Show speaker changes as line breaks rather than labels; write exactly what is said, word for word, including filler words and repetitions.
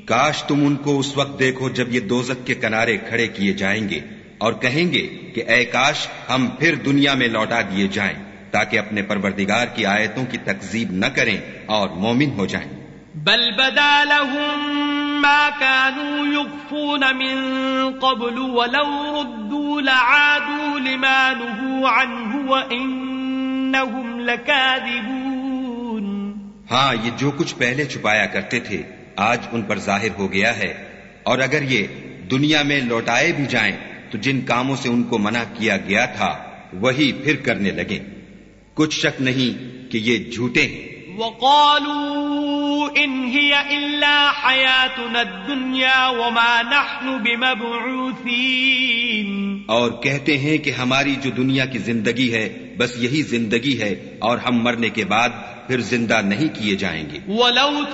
काश तुम उनको उस वक्त देखो जब ये दोजख के किनारे खड़े किए जाएंगे और कहेंगे कि ऐ काश हम फिर दुनिया में लौटा दिए जाएं ताकि अपने परवरदिगार की आयतों की तकजीब न करें और मोमिन हो जाएं।
बल बदा लहुम मा कानू युख्फून मिन क़ब्लु वलौ रुद्दू लआदू लिमा नुहू अन्हु व इन्नहुम लकादिबून।
हाँ, ये जो कुछ पहले छुपाया करते थे आज उन पर जाहिर हो गया है, और अगर ये दुनिया में लौटाए भी जाएं तो जिन कामों से उनको मना किया गया था वही फिर करने लगे। कुछ शक नहीं कि ये झूठे हैं।
वक़ालू इन हिय इल्ला हयातुना दुन्या वमा नहनु बिमबऊसीन।
और कहते हैं कि हमारी जो दुनिया की जिंदगी है बस यही जिंदगी है और हम मरने के बाद फिर जिंदा नहीं किए जाएंगे।